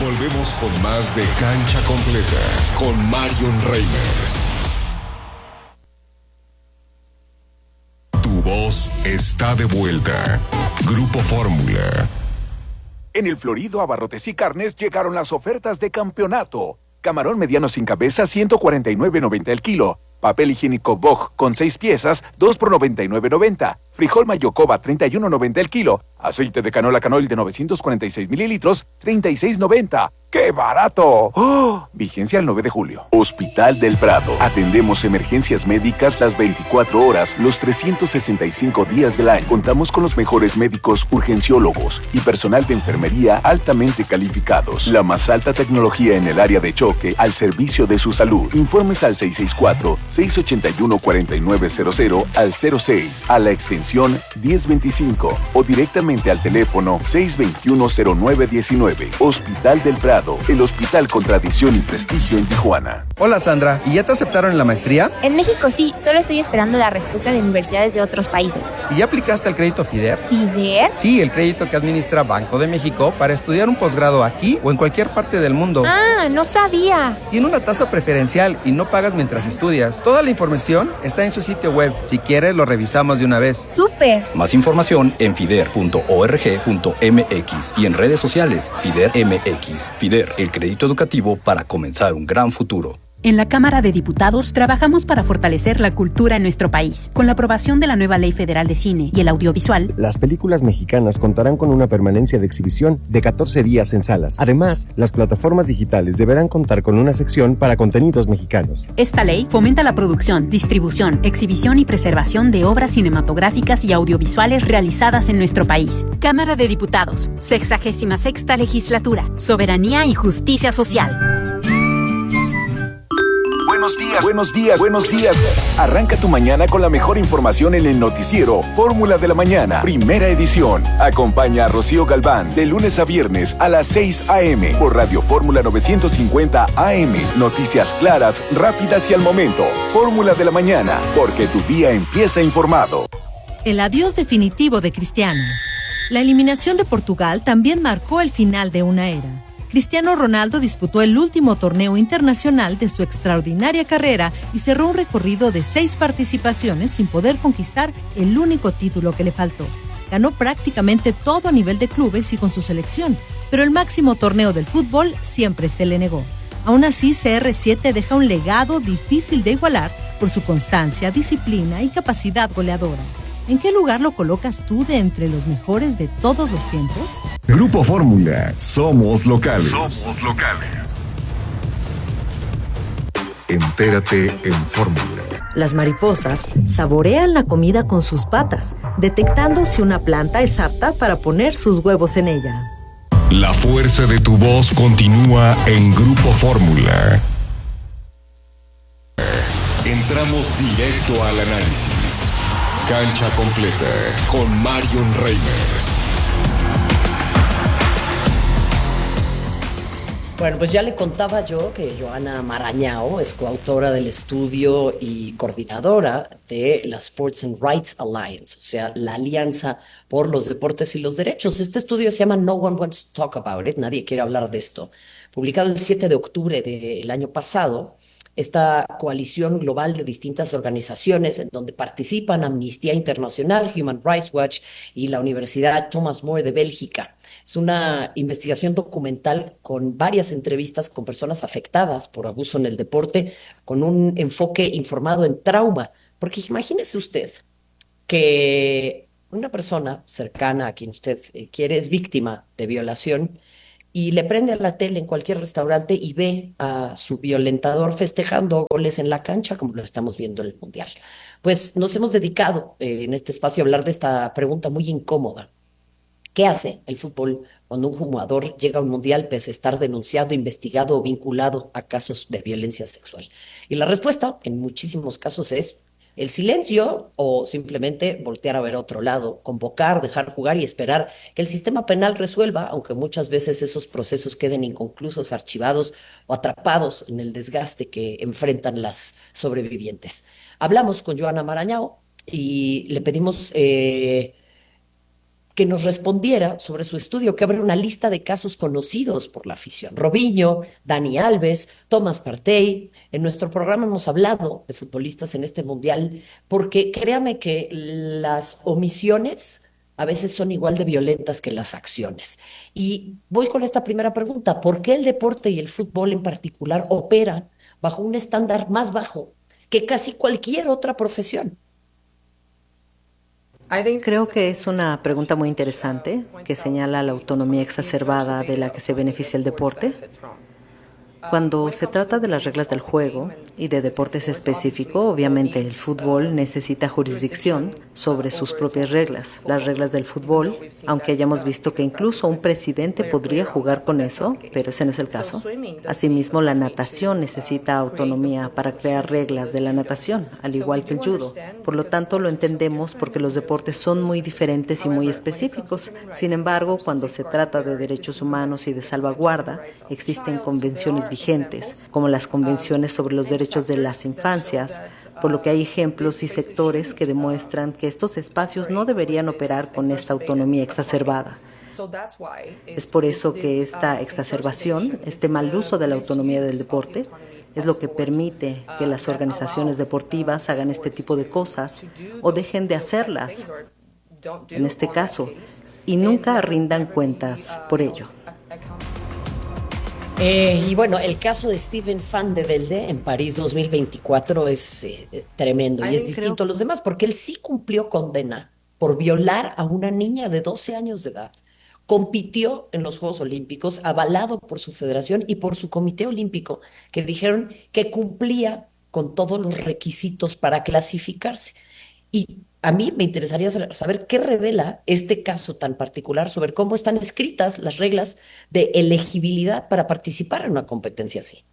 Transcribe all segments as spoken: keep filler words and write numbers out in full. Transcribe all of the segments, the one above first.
Volvemos con más de Cancha Completa con Marion Reimers. Tu voz está de vuelta. Grupo Fórmula. En el Florido Abarrotes y Carnes llegaron las ofertas de campeonato. Camarón mediano sin cabeza, ciento cuarenta y nueve noventa el kilo. Papel higiénico Bog con seis piezas, dos por noventa y nueve noventa. Frijol Mayocoba, treinta y uno noventa el kilo. Aceite de canola Canoil de novecientos cuarenta y seis mililitros, treinta y seis noventa. ¡Qué barato! ¡Oh! Vigencia el nueve de julio. Hospital del Prado. Atendemos emergencias médicas las veinticuatro horas, los trescientos sesenta y cinco días del año. Contamos con los mejores médicos urgenciólogos y personal de enfermería altamente calificados. La más alta tecnología en el área de choque al servicio de su salud. Informes al seis seis cuatro, seis ocho uno, cuatro nueve cero cero al cero seis, a la extensión diez veinticinco o directamente al teléfono seis dos uno, cero nueve uno nueve. Hospital del Prado. El hospital con tradición y prestigio en Tijuana. Hola Sandra, ¿y ya te aceptaron en la maestría? En México sí, solo estoy esperando la respuesta de universidades de otros países. ¿Y ya aplicaste al crédito FIDER? ¿FIDER? Sí, el crédito que administra Banco de México para estudiar un posgrado aquí o en cualquier parte del mundo. Ah, no sabía. Tiene una tasa preferencial y no pagas mientras estudias. Toda la información está en su sitio web. Si quieres, lo revisamos de una vez. ¡Súper! Más información en fider punto org punto m x y en redes sociales FIDER M X. FIDER, el crédito educativo para comenzar un gran futuro. En la Cámara de Diputados trabajamos para fortalecer la cultura en nuestro país. Con la aprobación de la nueva Ley Federal de Cine y el Audiovisual, las películas mexicanas contarán con una permanencia de exhibición de catorce días en salas. Además, las plataformas digitales deberán contar con una sección para contenidos mexicanos. Esta ley fomenta la producción, distribución, exhibición y preservación de obras cinematográficas y audiovisuales realizadas en nuestro país. Cámara de Diputados, sexagésima sexta legislatura, soberanía y justicia social. Buenos días, buenos días, buenos días. Arranca tu mañana con la mejor información en el noticiero Fórmula de la Mañana, primera edición. Acompaña a Rocío Galván de lunes a viernes a las seis a eme por Radio Fórmula novecientos cincuenta A M. Noticias claras, rápidas y al momento. Fórmula de la Mañana, porque tu día empieza informado. El adiós definitivo de Cristiano. La eliminación de Portugal también marcó el final de una era. Cristiano Ronaldo disputó el último torneo internacional de su extraordinaria carrera y cerró un recorrido de seis participaciones sin poder conquistar el único título que le faltó. Ganó prácticamente todo a nivel de clubes y con su selección, pero el máximo torneo del fútbol siempre se le negó. Aún así, C R siete deja un legado difícil de igualar por su constancia, disciplina y capacidad goleadora. ¿En qué lugar lo colocas tú de entre los mejores de todos los tiempos? Grupo Fórmula, somos locales. Somos locales. Entérate en Fórmula. Las mariposas saborean la comida con sus patas, detectando si una planta es apta para poner sus huevos en ella. La fuerza de tu voz continúa en Grupo Fórmula. Entramos directo al análisis. Cancha completa con Marion Reimers. Bueno, pues ya le contaba yo que Joana Marañao es coautora del estudio y coordinadora de la Sports and Rights Alliance, o sea, la Alianza por los Deportes y los Derechos. Este estudio se llama No One Wants to Talk About It, nadie quiere hablar de esto. Publicado el siete de octubre del año pasado, esta coalición global de distintas organizaciones en donde participan Amnistía Internacional, Human Rights Watch y la Universidad Thomas More de Bélgica. Es una investigación documental con varias entrevistas con personas afectadas por abuso en el deporte, con un enfoque informado en trauma. Porque imagínese usted que una persona cercana a quien usted quiere es víctima de violación y le prende a la tele en cualquier restaurante y ve a su violentador festejando goles en la cancha, como lo estamos viendo en el Mundial. Pues nos hemos dedicado eh, en este espacio a hablar de esta pregunta muy incómoda. ¿Qué hace el fútbol cuando un jugador llega a un Mundial pese a estar denunciado, investigado o vinculado a casos de violencia sexual? Y la respuesta, en muchísimos casos, es el silencio o simplemente voltear a ver a otro lado, convocar, dejar jugar y esperar que el sistema penal resuelva, aunque muchas veces esos procesos queden inconclusos, archivados o atrapados en el desgaste que enfrentan las sobrevivientes. Hablamos con Joana Marañao y le pedimos eh, que nos respondiera sobre su estudio, que abre una lista de casos conocidos por la afición. Robinho, Dani Alves, Thomas Partey. En nuestro programa hemos hablado de futbolistas en este mundial, porque créame que las omisiones a veces son igual de violentas que las acciones. Y voy con esta primera pregunta: ¿por qué el deporte y el fútbol en particular operan bajo un estándar más bajo que casi cualquier otra profesión? Creo que es una pregunta muy interesante que señala la autonomía exacerbada de la que se beneficia el deporte. Cuando se trata de las reglas del juego y de deportes específicos, obviamente el fútbol necesita jurisdicción sobre sus propias reglas. Las reglas del fútbol, aunque hayamos visto que incluso un presidente podría jugar con eso, pero ese no es el caso. Asimismo, la natación necesita autonomía para crear reglas de la natación, al igual que el judo. Por lo tanto, lo entendemos porque los deportes son muy diferentes y muy específicos. Sin embargo, cuando se trata de derechos humanos y de salvaguarda, existen convenciones vigentes, como las convenciones sobre los derechos de las infancias, por lo que hay ejemplos y sectores que demuestran que estos espacios no deberían operar con esta autonomía exacerbada. Es por eso que esta exacerbación, este mal uso de la autonomía del deporte, es lo que permite que las organizaciones deportivas hagan este tipo de cosas o dejen de hacerlas, en este caso, y nunca rindan cuentas por ello. Eh, y bueno, el caso de Steven Van de Velde en París dos mil veinticuatro es eh, tremendo y es distinto a los demás porque él sí cumplió condena por violar a una niña de doce años de edad. Compitió en los Juegos Olímpicos, avalado por su federación y por su Comité Olímpico, que dijeron que cumplía con todos los requisitos para clasificarse. Y a mí me interesaría saber qué revela este caso tan particular sobre cómo están escritas las reglas de elegibilidad para participar en una competencia así.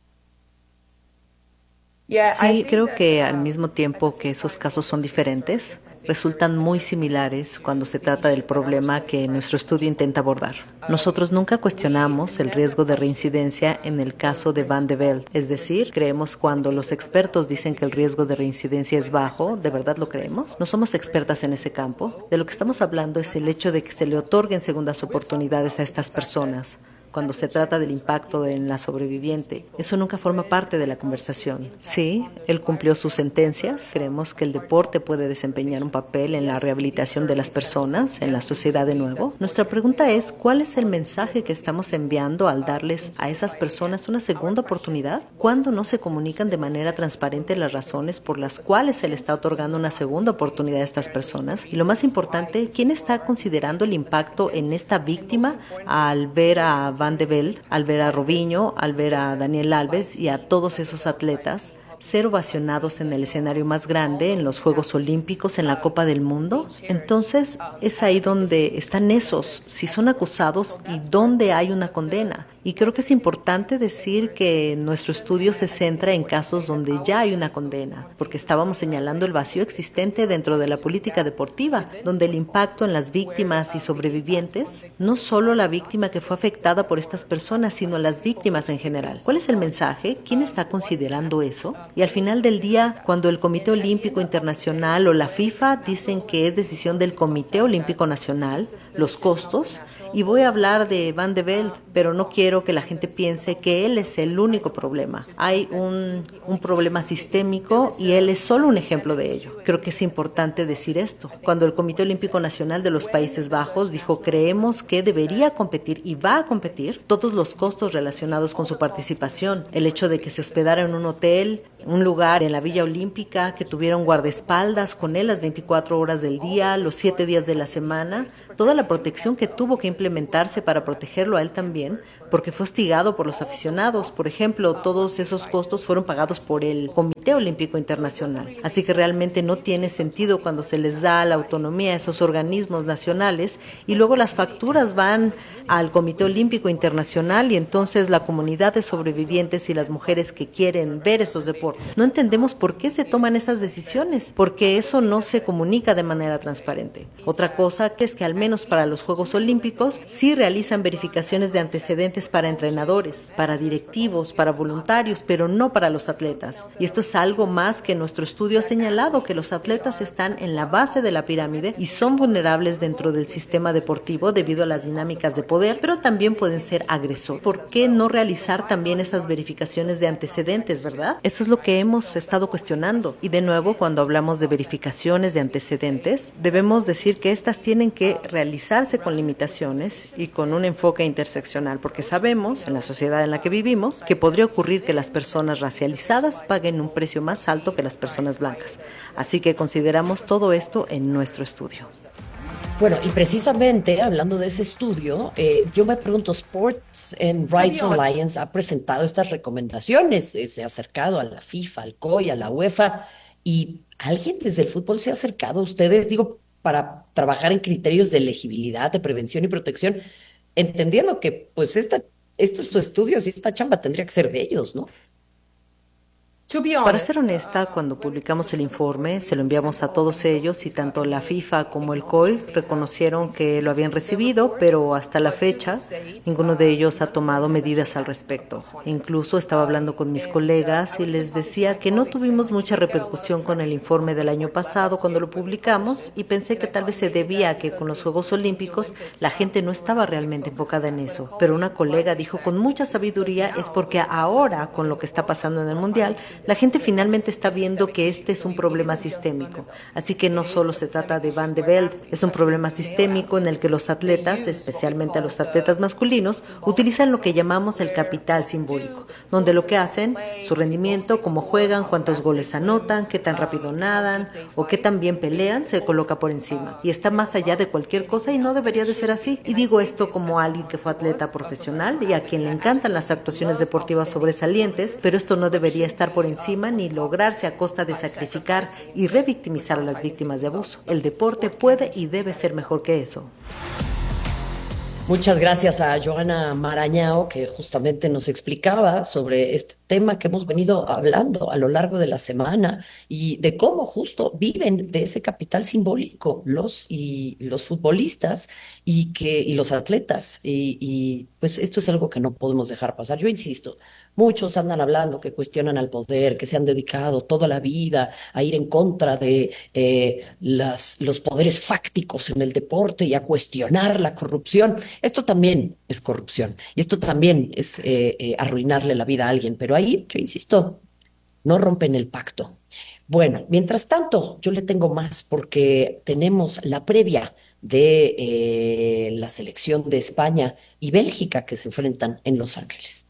Sí, creo que al mismo tiempo que esos casos son diferentes, resultan muy similares cuando se trata del problema que nuestro estudio intenta abordar. Nosotros nunca cuestionamos el riesgo de reincidencia en el caso de Van de Velde, es decir, creemos cuando los expertos dicen que el riesgo de reincidencia es bajo, ¿de verdad lo creemos? No somos expertas en ese campo. De lo que estamos hablando es el hecho de que se le otorguen segundas oportunidades a estas personas. Cuando se trata del impacto en la sobreviviente, eso nunca forma parte de la conversación. Sí, él cumplió sus sentencias. Creemos que el deporte puede desempeñar un papel en la rehabilitación de las personas, en la sociedad de nuevo. Nuestra pregunta es, ¿cuál es el mensaje que estamos enviando al darles a esas personas una segunda oportunidad? ¿Cuándo no se comunican de manera transparente las razones por las cuales se le está otorgando una segunda oportunidad a estas personas? Y lo más importante, ¿quién está considerando el impacto en esta víctima al ver a Van de Velde, al ver a Robinho, al ver a Daniel Alves y a todos esos atletas ser ovacionados en el escenario más grande, en los Juegos Olímpicos, en la Copa del Mundo? Entonces es ahí donde están esos, si son acusados y dónde hay una condena. Y creo que es importante decir que nuestro estudio se centra en casos donde ya hay una condena, porque estábamos señalando el vacío existente dentro de la política deportiva, donde el impacto en las víctimas y sobrevivientes, no solo la víctima que fue afectada por estas personas, sino las víctimas en general. ¿Cuál es el mensaje? ¿Quién está considerando eso? Y al final del día, cuando el Comité Olímpico Internacional o la FIFA dicen que es decisión del Comité Olímpico Nacional, los costos, y voy a hablar de Van de Velde, pero no quiero que la gente piense que él es el único problema. Hay un, un problema sistémico y él es solo un ejemplo de ello. Creo que es importante decir esto. Cuando el Comité Olímpico Nacional de los Países Bajos dijo creemos que debería competir y va a competir, todos los costos relacionados con su participación, el hecho de que se hospedara en un hotel, un lugar en la Villa Olímpica, que tuviera un guardaespaldas con él las veinticuatro horas del día, los siete días de la semana, toda la protección que tuvo que implementarse para protegerlo a él también, porque fue hostigado por los aficionados. Por ejemplo, todos esos costos fueron pagados por el Comité Olímpico Internacional. Así que realmente no tiene sentido cuando se les da la autonomía a esos organismos nacionales y luego las facturas van al Comité Olímpico Internacional y entonces la comunidad de sobrevivientes y las mujeres que quieren ver esos deportes. No entendemos por qué se toman esas decisiones, porque eso no se comunica de manera transparente. Otra cosa que es que al menos menos para los Juegos Olímpicos, sí realizan verificaciones de antecedentes para entrenadores, para directivos, para voluntarios, pero no para los atletas. Y esto es algo más que nuestro estudio ha señalado, que los atletas están en la base de la pirámide y son vulnerables dentro del sistema deportivo debido a las dinámicas de poder, pero también pueden ser agresores. ¿Por qué no realizar también esas verificaciones de antecedentes, verdad? Eso es lo que hemos estado cuestionando. Y de nuevo, cuando hablamos de verificaciones de antecedentes, debemos decir que estas tienen que realizarse con limitaciones y con un enfoque interseccional, porque sabemos, en la sociedad en la que vivimos, que podría ocurrir que las personas racializadas paguen un precio más alto que las personas blancas. Así que consideramos todo esto en nuestro estudio. Bueno, y precisamente hablando de ese estudio, eh, yo me pregunto, Sports and Rights Alliance ha presentado estas recomendaciones, eh, se ha acercado a la FIFA, al C O I, a la UEFA, y ¿alguien desde el fútbol se ha acercado a ustedes, digo, para trabajar en criterios de elegibilidad, de prevención y protección, entendiendo que pues esta, estos estudios y esta chamba tendría que ser de ellos, ¿no? Para ser honesta, cuando publicamos el informe, se lo enviamos a todos ellos y tanto la FIFA como el C O I reconocieron que lo habían recibido, pero hasta la fecha ninguno de ellos ha tomado medidas al respecto. Incluso estaba hablando con mis colegas y les decía que no tuvimos mucha repercusión con el informe del año pasado cuando lo publicamos y pensé que tal vez se debía a que con los Juegos Olímpicos la gente no estaba realmente enfocada en eso. Pero una colega dijo con mucha sabiduría es porque ahora, con lo que está pasando en el Mundial, la gente finalmente está viendo que este es un problema sistémico. Así que no solo se trata de Van de Velde, es un problema sistémico en el que los atletas, especialmente los atletas masculinos, utilizan lo que llamamos el capital simbólico, donde lo que hacen, su rendimiento, cómo juegan, cuántos goles anotan, qué tan rápido nadan o qué tan bien pelean, se coloca por encima. Y está más allá de cualquier cosa y no debería de ser así. Y digo esto como alguien que fue atleta profesional y a quien le encantan las actuaciones deportivas sobresalientes, pero esto no debería estar por encima ni lograrse a costa de sacrificar y revictimizar a las víctimas de abuso. El deporte puede y debe ser mejor que eso. Muchas gracias a Joana Marañao, que justamente nos explicaba sobre este tema que hemos venido hablando a lo largo de la semana y de cómo justo viven de ese capital simbólico los y los futbolistas y que y los atletas y, y pues esto es algo que no podemos dejar pasar. Yo insisto, muchos andan hablando que cuestionan al poder, que se han dedicado toda la vida a ir en contra de eh, las, los poderes fácticos en el deporte y a cuestionar la corrupción. Esto también es corrupción y esto también es eh, eh, arruinarle la vida a alguien, pero ahí, yo insisto, no rompen el pacto. Bueno, mientras tanto, yo le tengo más porque tenemos la previa de eh, la selección de España y Bélgica que se enfrentan en Los Ángeles.